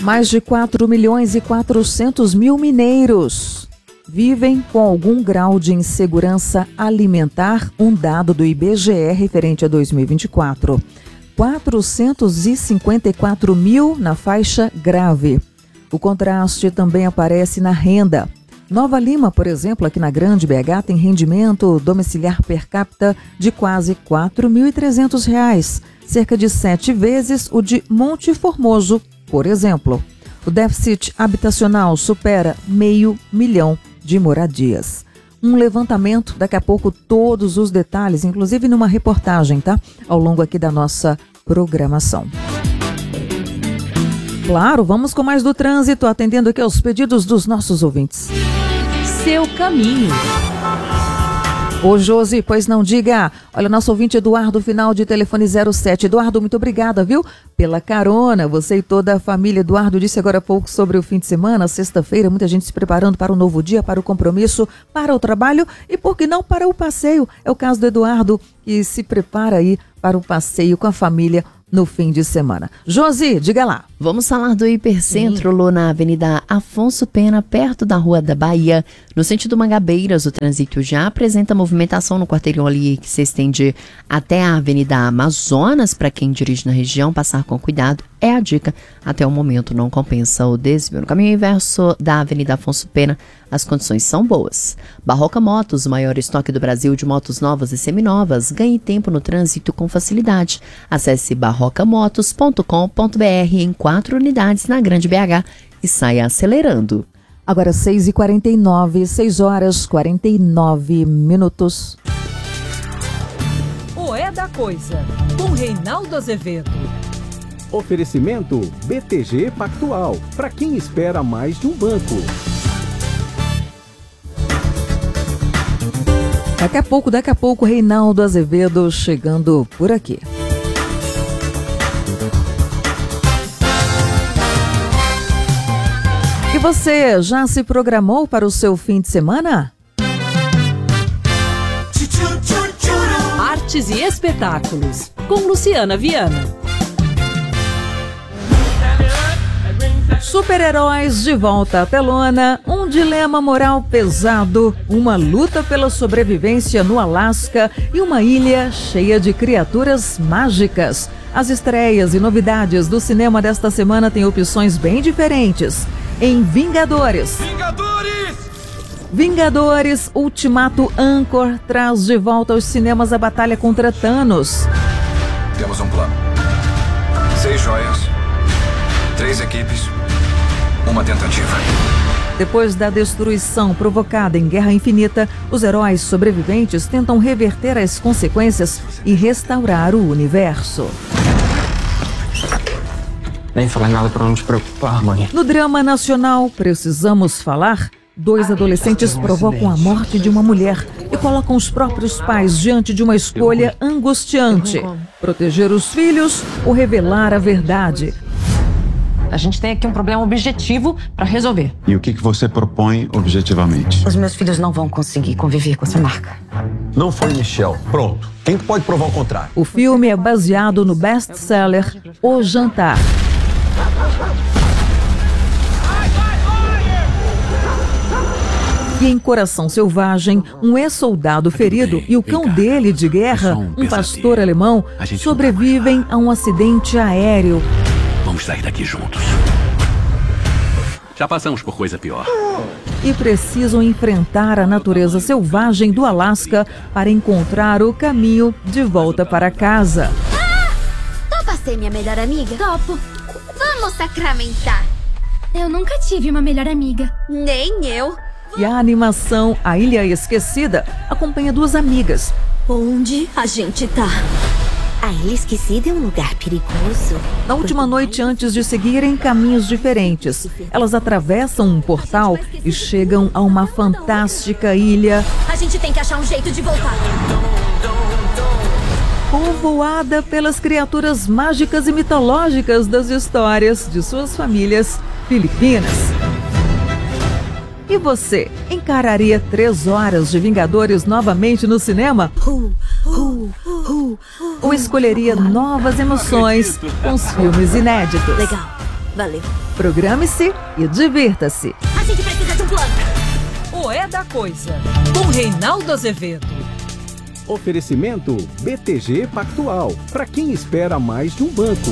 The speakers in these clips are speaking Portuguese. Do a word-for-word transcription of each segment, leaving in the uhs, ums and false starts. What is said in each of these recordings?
Mais de quatro milhões e quatrocentos mil mineiros vivem com algum grau de insegurança alimentar, um dado do I B G E referente a dois mil e vinte e quatro. quatrocentos e cinquenta e quatro mil na faixa grave. O contraste também aparece na renda. Nova Lima, por exemplo, aqui na Grande B H, tem rendimento domiciliar per capita de quase quatro mil e trezentos reais, cerca de sete vezes o de Monte Formoso, por exemplo. O déficit habitacional supera meio milhão de moradias. Um levantamento, daqui a pouco todos os detalhes, inclusive numa reportagem, tá? Ao longo aqui da nossa programação. Claro, vamos com mais do trânsito, atendendo aqui aos pedidos dos nossos ouvintes. Seu caminho. Ô Josi, pois não, diga. Olha, nosso ouvinte Eduardo, final de telefone zero sete. Eduardo, muito obrigada, viu? Pela carona, você e toda a família. Eduardo disse agora há pouco sobre o fim de semana, sexta-feira, muita gente se preparando para o novo dia, para o compromisso, para o trabalho e, por que não, para o passeio. É o caso do Eduardo, que se prepara aí para o passeio com a família no fim de semana. Josi, diga lá. Vamos falar do Hipercentro, Lô, na Avenida Afonso Pena, perto da Rua da Bahia. No sentido Mangabeiras, o trânsito já apresenta movimentação no quarteirão ali que se estende até a Avenida Amazonas. Para quem dirige na região, passar com cuidado é a dica. Até o momento não compensa o desvio. No caminho inverso da Avenida Afonso Pena, as condições são boas. Barroca Motos, o maior estoque do Brasil de motos novas e seminovas. Ganhe tempo no trânsito com facilidade. Acesse barroca motos ponto com ponto b r em quatro unidades na Grande B H e saia acelerando. Agora seis e quarenta e nove, seis horas e quarenta e nove minutos. O É da Coisa, com Reinaldo Azevedo. Oferecimento B T G Pactual, para quem espera mais de um banco. Daqui a pouco, daqui a pouco, Reinaldo Azevedo chegando por aqui. E você, já se programou para o seu fim de semana? Artes e espetáculos, com Luciana Viana. Super-heróis de volta à telona, um dilema moral pesado, uma luta pela sobrevivência no Alasca e uma ilha cheia de criaturas mágicas. As estreias e novidades do cinema desta semana têm opções bem diferentes. Em Vingadores. Vingadores! Vingadores Ultimato Anchor traz de volta aos cinemas a batalha contra Thanos. Temos um plano. Seis joias, três equipes, uma tentativa. Depois da destruição provocada em Guerra Infinita, os heróis sobreviventes tentam reverter as consequências e restaurar o universo. Nem falar nada para não te preocupar, mãe. No drama nacional, Precisamos Falar, dois adolescentes provocam a morte de uma mulher e colocam os próprios pais diante de uma escolha angustiante: proteger os filhos ou revelar a verdade. A gente tem aqui um problema objetivo para resolver. E o que, que você propõe objetivamente? Os meus filhos não vão conseguir conviver com essa marca. Não foi Michel. Pronto. Quem que pode provar o contrário? O filme é baseado no best-seller O Jantar. E em Coração Selvagem, um ex-soldado ferido e o cão dele de guerra, um pastor alemão, sobrevivem a um acidente aéreo. Vamos sair daqui juntos. Já passamos por coisa pior. E precisam enfrentar a natureza selvagem do Alasca para encontrar o caminho de volta para casa. Ah! Topa ser minha melhor amiga? Topo. Vamos sacramentar. Eu nunca tive uma melhor amiga. Nem eu. E a animação A Ilha Esquecida acompanha duas amigas. Onde a gente tá? A Ilha Esquecida é um lugar perigoso. Na última noite, antes de seguirem caminhos diferentes, elas atravessam um portal e chegam a uma fantástica ilha. A gente tem que achar um jeito de voltar. Povoada pelas criaturas mágicas e mitológicas das histórias de suas famílias filipinas. E você, encararia três horas de Vingadores novamente no cinema? Uh, uh, uh, uh, Ou escolheria novas emoções com os filmes inéditos? Legal. Valeu. Programe-se e divirta-se. A gente precisa de um plano. O É da Coisa, com Reinaldo Azevedo. Oferecimento B T G Pactual, para quem espera mais de um banco.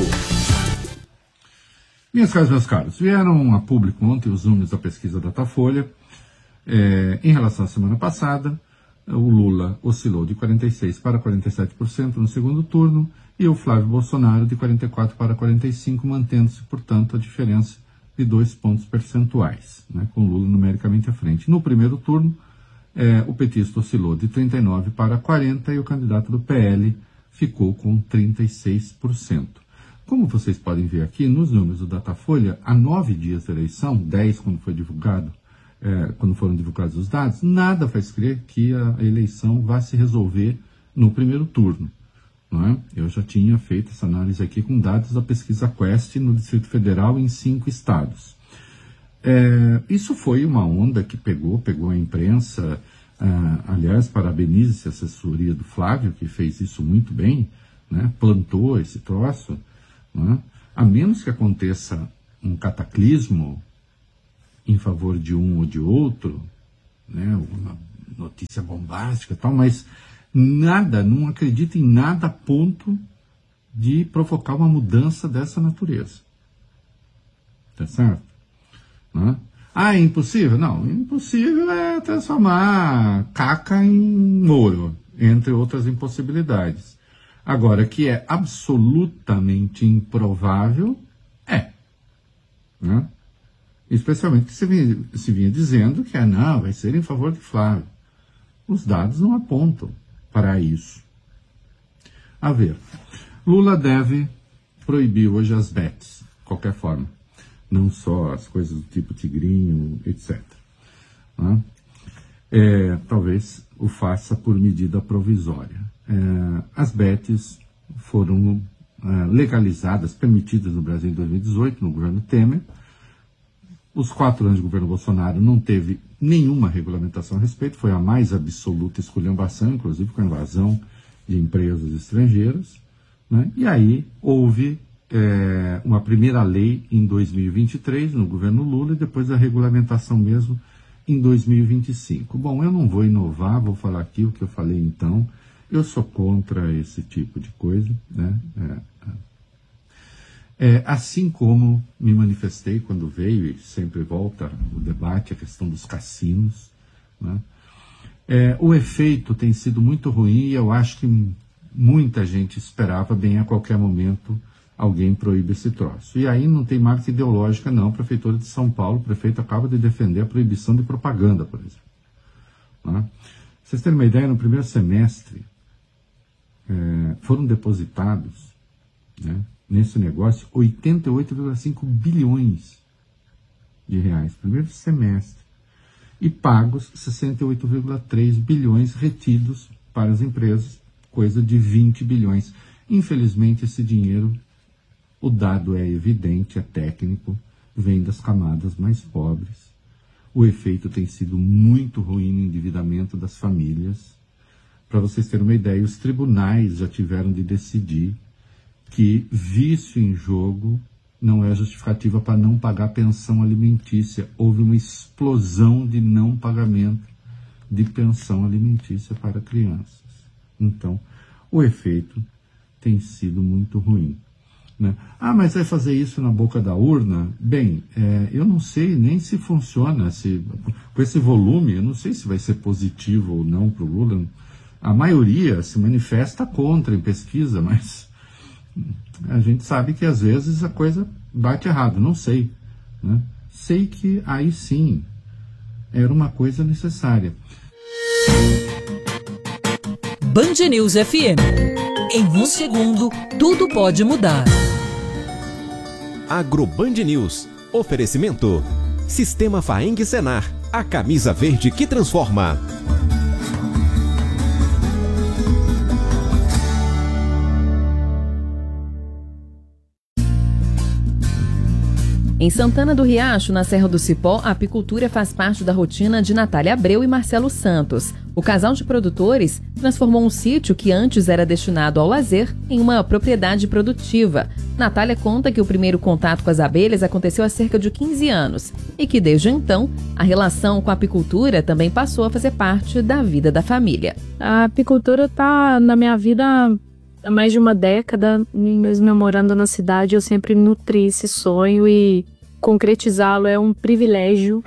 Minhas caras, meus caros, vieram a público ontem os números da pesquisa Datafolha. É, em relação à semana passada, o Lula oscilou de quarenta e seis por cento para quarenta e sete por cento no segundo turno e o Flávio Bolsonaro de quarenta e quatro por cento para quarenta e cinco por cento, mantendo-se, portanto, a diferença de dois pontos percentuais, né, com o Lula numericamente à frente. No primeiro turno, é, o petista oscilou de trinta e nove por cento para quarenta por cento e o candidato do P L ficou com trinta e seis por cento. Como vocês podem ver aqui, nos números do Datafolha, há nove dias da eleição, dez quando foi divulgado, é, quando foram divulgados os dados, nada faz crer que a eleição vá se resolver no primeiro turno. Não é? Eu já tinha feito essa análise aqui com dados da pesquisa Quest no Distrito Federal em cinco estados. É, isso foi uma onda que pegou, pegou a imprensa. Ah, aliás, parabenize-se a assessoria do Flávio, que fez isso muito bem, né? Plantou esse troço. Né? A menos que aconteça um cataclismo em favor de um ou de outro, né? Uma notícia bombástica e tal, mas nada, não acredito em nada a ponto de provocar uma mudança dessa natureza. Tá certo? Né? Ah, é impossível? Não, impossível é transformar caca em ouro, entre outras impossibilidades. Agora, que é absolutamente improvável, é. Né? Especialmente que se vinha, se vinha dizendo que é, não, vai ser em favor de Flávio. Os dados não apontam para isso. A ver, Lula deve proibir hoje as bets, de qualquer forma. Não só as coisas do tipo tigrinho, etcétera. Né? É, talvez o faça por medida provisória. É, as bets foram é, legalizadas, permitidas no Brasil em dois mil e dezoito, no governo Temer. Os quatro anos de governo Bolsonaro não teve nenhuma regulamentação a respeito, foi a mais absoluta esculhambação, inclusive com a invasão de empresas estrangeiras. Né? E aí houve é, uma primeira lei em dois mil e vinte e três, no governo Lula, e depois a regulamentação mesmo em dois mil e vinte e cinco. Bom, eu não vou inovar, vou falar aqui o que eu falei então. Eu sou contra esse tipo de coisa, né? É, é, assim como me manifestei quando veio, e sempre volta o debate, a questão dos cassinos, né? É, o efeito tem sido muito ruim e eu acho que muita gente esperava bem a qualquer momento alguém proíbe esse troço. E aí não tem marca ideológica não, a Prefeitura de São Paulo, o prefeito acaba de defender a proibição de propaganda, por exemplo. Né? Pra vocês terem uma ideia, no primeiro semestre, É, foram depositados, né, nesse negócio oitenta e oito vírgula cinco bilhões de reais, primeiro semestre, e pagos sessenta e oito vírgula três bilhões retidos para as empresas, coisa de vinte bilhões. Infelizmente, esse dinheiro, o dado é evidente, é técnico, vem das camadas mais pobres. O efeito tem sido muito ruim no endividamento das famílias. Para vocês terem uma ideia, os tribunais já tiveram de decidir que vício em jogo não é justificativa para não pagar pensão alimentícia. Houve uma explosão de não pagamento de pensão alimentícia para crianças. Então, o efeito tem sido muito ruim. Né? Ah, mas vai fazer isso na boca da urna? Bem, é, eu não sei nem se funciona, se, com esse volume, eu não sei se vai ser positivo ou não para o Lula. A maioria se manifesta contra em pesquisa, mas a gente sabe que às vezes a coisa bate errado, não sei. Né? Sei que aí sim era uma coisa necessária. Band News F M. Em um segundo, tudo pode mudar. Agroband News. Oferecimento. Sistema Faeng Senar. A camisa verde que transforma. Em Santana do Riacho, na Serra do Cipó, a apicultura faz parte da rotina de Natália Abreu e Marcelo Santos. O casal de produtores transformou um sítio que antes era destinado ao lazer em uma propriedade produtiva. Natália conta que o primeiro contato com as abelhas aconteceu há cerca de quinze anos e que, desde então, a relação com a apicultura também passou a fazer parte da vida da família. A apicultura está na minha vida há mais de uma década. Mesmo eu morando na cidade, eu sempre nutri esse sonho e concretizá-lo é um privilégio.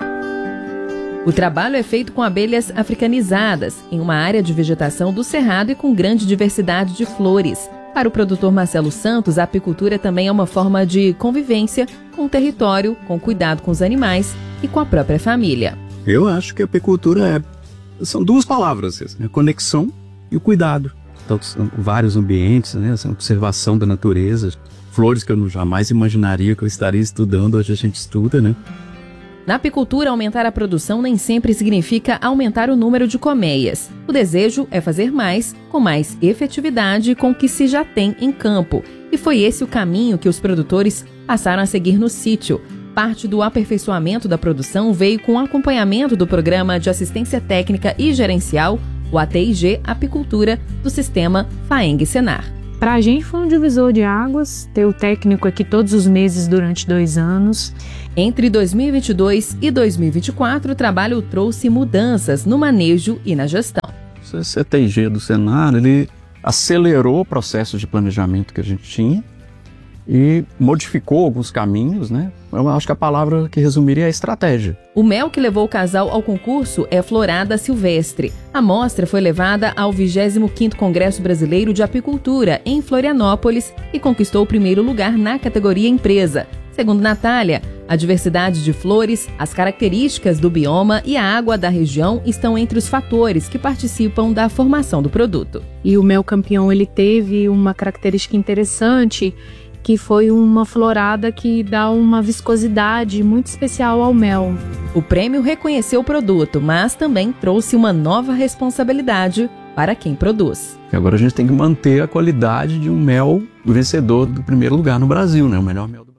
O trabalho é feito com abelhas africanizadas, em uma área de vegetação do cerrado e com grande diversidade de flores. Para o produtor Marcelo Santos, a apicultura também é uma forma de convivência com o território, com cuidado com os animais e com a própria família. Eu acho que a apicultura é, são duas palavras, a conexão e o cuidado. Então, são vários ambientes, né, essa observação da natureza, flores que eu jamais imaginaria que eu estaria estudando, hoje a gente estuda, né? Na apicultura, aumentar a produção nem sempre significa aumentar o número de colmeias. O desejo é fazer mais, com mais efetividade com o que se já tem em campo. E foi esse o caminho que os produtores passaram a seguir no sítio. Parte do aperfeiçoamento da produção veio com o acompanhamento do Programa de Assistência Técnica e Gerencial, o A T I G Apicultura, do sistema FAENG-Senar. Para a gente foi um divisor de águas, ter o técnico aqui todos os meses durante dois anos. Entre dois mil e vinte e dois e dois mil e vinte e quatro, o trabalho trouxe mudanças no manejo e na gestão. Esse A T I G do Senar, ele acelerou o processo de planejamento que a gente tinha e modificou alguns caminhos, né? Eu acho que a palavra que resumiria é a estratégia. O mel que levou o casal ao concurso é Florada Silvestre. A mostra foi levada ao vigésimo quinto Congresso Brasileiro de Apicultura, em Florianópolis, e conquistou o primeiro lugar na categoria Empresa. Segundo Natália, a diversidade de flores, as características do bioma e a água da região estão entre os fatores que participam da formação do produto. E o mel campeão, ele teve uma característica interessante, que foi uma florada que dá uma viscosidade muito especial ao mel. O prêmio reconheceu o produto, mas também trouxe uma nova responsabilidade para quem produz. Agora a gente tem que manter a qualidade de um mel vencedor do primeiro lugar no Brasil, né? O melhor mel do